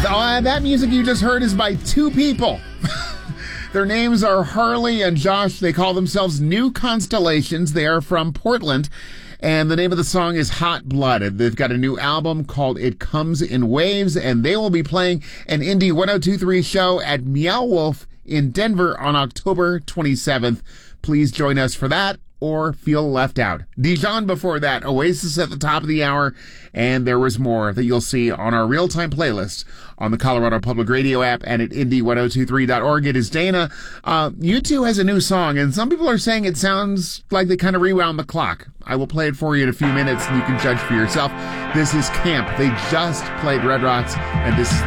That music you just heard is by two people. Their names are Harley and Josh. They call themselves New Constellations. They are from Portland. And the name of the song is Hot Blooded. They've got a new album called It Comes in Waves, and they will be playing an Indie 102.3 show at Meow Wolf in Denver on October 27th. Please join us for that or feel left out. Dijon before that, Oasis at the top of the hour, and there was more that you'll see on our real-time playlist on the Colorado Public Radio app and at indie1023.org. It is Dana. U2 has a new song, and some people are saying it sounds like they kind of rewound the clock. I will play it for you in a few minutes, and you can judge for yourself. This is Camp. They just played Red Rocks, and this is